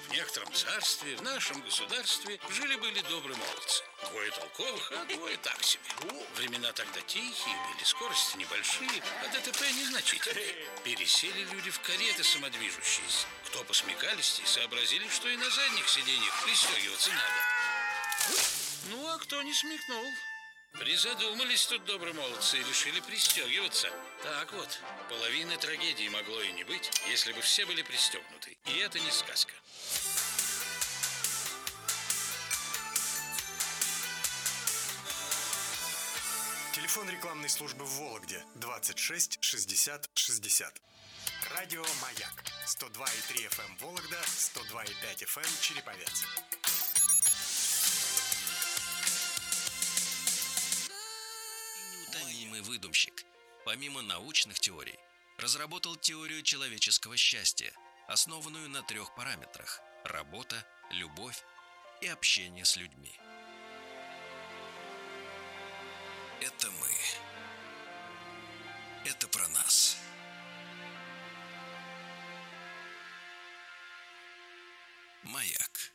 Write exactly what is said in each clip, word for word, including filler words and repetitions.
В некотором царстве, в нашем государстве, жили-были добрые молодцы. Двое толковых, а двое так себе. Времена тогда тихие были, скорости небольшие, а ДТП незначительные. Пересели люди в кареты самодвижущиеся. Кто посмекалистей, сообразили, что и на задних сиденьях пристегиваться надо. Ну, а кто не смекнул? Призадумались тут добрые молодцы и решили пристегиваться. Так вот, половины трагедии могло и не быть, если бы все были пристегнуты. И это не сказка. Телефон рекламной службы в Вологде двадцать шесть шестьдесят шестьдесят. Радио «Маяк» сто два и три эф эм Вологда, сто два и пять эф эм Череповец. Неутомимый выдумщик, помимо научных теорий, разработал теорию человеческого счастья, основанную на трех параметрах – работа, любовь и общение с людьми. Это мы. Это про нас. Маяк.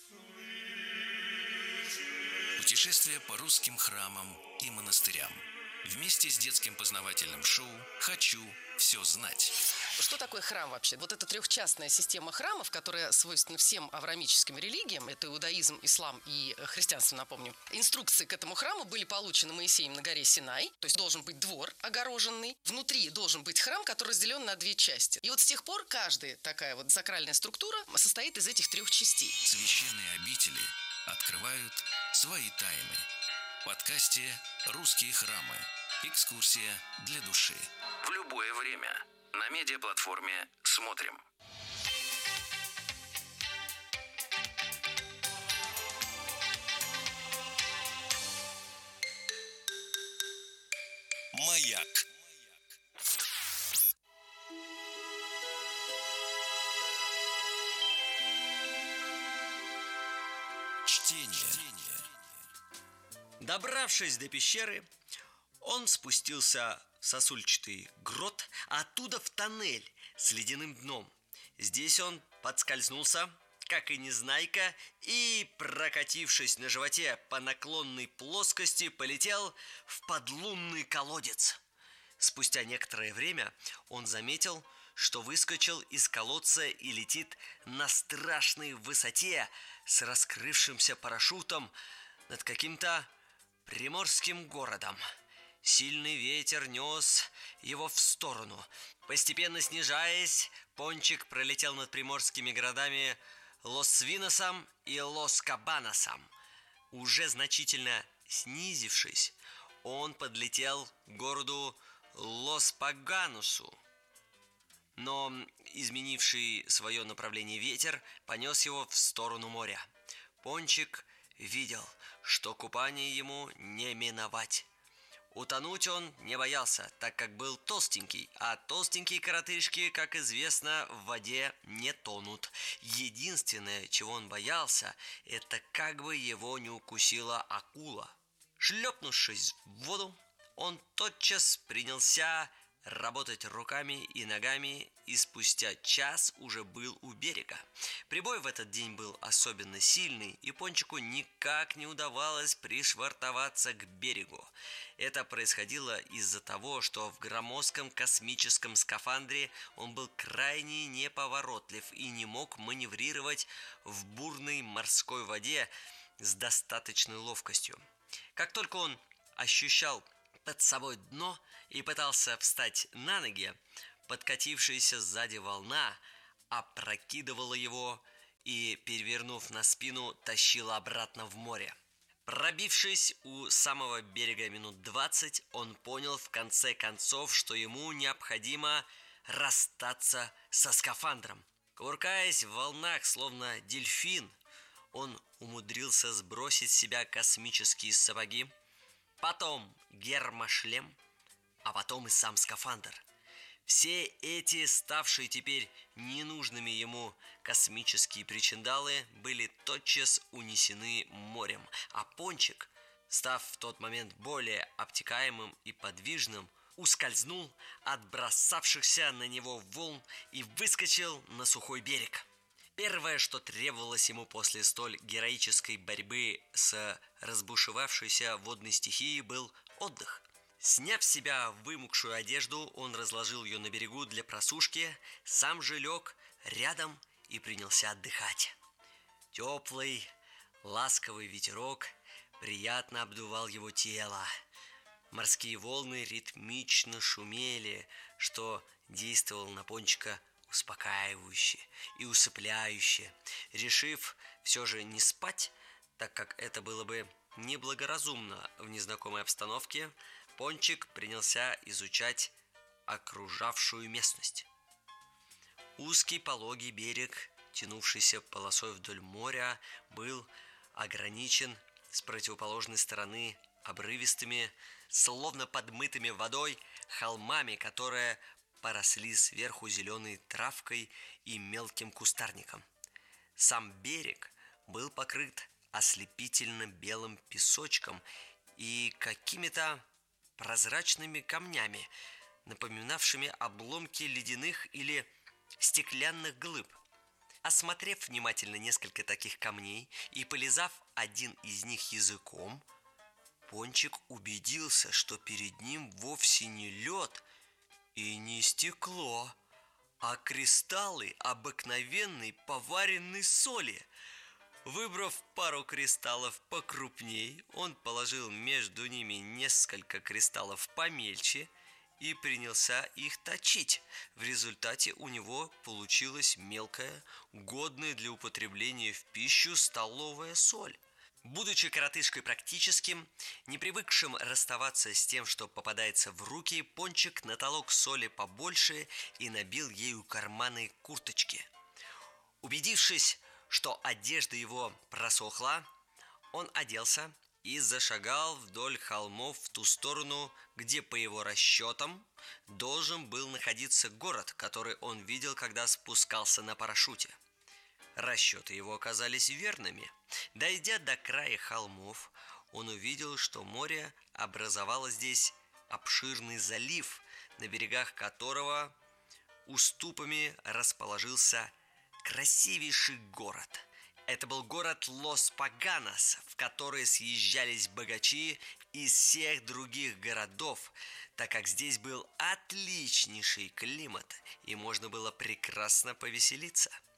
Путешествие по русским храмам и монастырям. Вместе с детским познавательным шоу «Хочу все знать». Что такое храм вообще? Вот эта трехчастная система храмов, которая свойственна всем авраамическим религиям, это иудаизм, ислам и христианство, напомню. Инструкции к этому храму были получены Моисеем на горе Синай, то есть должен быть двор огороженный, внутри должен быть храм, который разделен на две части. И вот с тех пор каждая такая вот сакральная структура состоит из этих трех частей. Священные обители открывают свои тайны. В подкасте «Русские храмы. Экскурсия для души». В любое время. На медиаплатформе «Смотрим». Маяк. Чтение. Добравшись до пещеры, он спустился в сосульчатый грот, а оттуда в тоннель с ледяным дном. Здесь он подскользнулся, как и Незнайка, и, прокатившись на животе по наклонной плоскости, полетел в подлунный колодец. Спустя некоторое время он заметил, что выскочил из колодца и летит на страшной высоте с раскрывшимся парашютом над каким-то приморским городом. Сильный ветер нес его в сторону. Постепенно снижаясь, Пончик пролетел над приморскими городами Лос-Виносом и Лос-Кабаносом. Уже значительно снизившись, он подлетел к городу Лос-Паганусу. Но изменивший свое направление ветер понес его в сторону моря. Пончик видел, что купание ему не миновать. Утонуть он не боялся, так как был толстенький, а толстенькие коротышки, как известно, в воде не тонут. Единственное, чего он боялся, это как бы его не укусила акула. Шлепнувшись в воду, он тотчас принялся работать руками и ногами, и спустя час уже был у берега. Прибой в этот день был особенно сильный, и Пончику никак не удавалось пришвартоваться к берегу. Это происходило из-за того, что в громоздком космическом скафандре он был крайне неповоротлив и не мог маневрировать в бурной морской воде с достаточной ловкостью. Как только он ощущал под собой дно и пытался встать на ноги, подкатившаяся сзади волна опрокидывала его и, перевернув на спину, тащила обратно в море. Пробившись у самого берега минут двадцать, он понял в конце концов, что ему необходимо расстаться со скафандром. Кувыркаясь в волнах, словно дельфин, он умудрился сбросить с себя космические сапоги, потом гермошлем, а потом и сам скафандр. Все эти, ставшие теперь ненужными ему космические причиндалы, были тотчас унесены морем, а Пончик, став в тот момент более обтекаемым и подвижным, ускользнул от бросавшихся на него волн и выскочил на сухой берег. Первое, что требовалось ему после столь героической борьбы с разбушевавшейся водной стихией, был отдых. Сняв с себя вымокшую одежду, он разложил ее на берегу для просушки, сам же лег рядом и принялся отдыхать. Теплый, ласковый ветерок приятно обдувал его тело. Морские волны ритмично шумели, что действовало на Пончика успокаивающе и усыпляюще. Решив все же не спать, так как это было бы неблагоразумно в незнакомой обстановке, Пончик принялся изучать окружавшую местность. Узкий пологий берег, тянувшийся полосой вдоль моря, был ограничен с противоположной стороны обрывистыми, словно подмытыми водой, холмами, которые поросли сверху зеленой травкой и мелким кустарником. Сам берег был покрыт ослепительно белым песочком и какими-то прозрачными камнями, напоминавшими обломки ледяных или стеклянных глыб. Осмотрев внимательно несколько таких камней и полизав один из них языком, Пончик убедился, что перед ним вовсе не лед и не стекло, а кристаллы обыкновенной поваренной соли. Выбрав пару кристаллов покрупней, он положил между ними несколько кристаллов помельче и принялся их точить. В результате у него получилась мелкая, годная для употребления в пищу столовая соль. Будучи коротышкой практическим, не привыкшим расставаться с тем, что попадается в руки, Пончик натолок соли побольше и набил ею карманы курточки. Убедившись, что одежда его просохла, он оделся и зашагал вдоль холмов в ту сторону, где, по его расчетам, должен был находиться город, который он видел, когда спускался на парашюте. Расчеты его оказались верными. Дойдя до края холмов, он увидел, что море образовало здесь обширный залив, на берегах которого уступами расположился красивейший город. Это был город Лос-Паганос, в который съезжались богачи из всех других городов, так как здесь был отличнейший климат и можно было прекрасно повеселиться.